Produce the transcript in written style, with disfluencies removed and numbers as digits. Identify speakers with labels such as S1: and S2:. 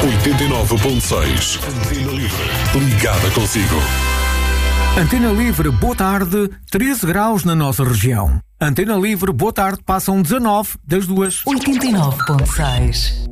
S1: 89.6. Antena Livre. Ligada consigo.
S2: Antena Livre, boa tarde. 13 graus na nossa região. Antena Livre, boa tarde. Passam 19 das 2.
S3: 89.6.